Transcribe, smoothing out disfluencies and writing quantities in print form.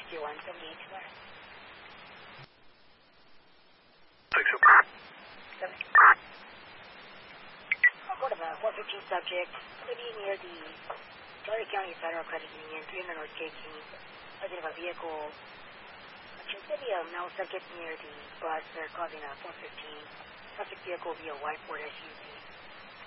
62178 West. Thanks, sir. I'll go to the 415 subject. Maybe near the Tulare County Federal Credit Union, 300 North J King. Resident of a vehicle. Maybe a male subject near the bus. They're causing a 415. Subject vehicle will be a white Ford SUV.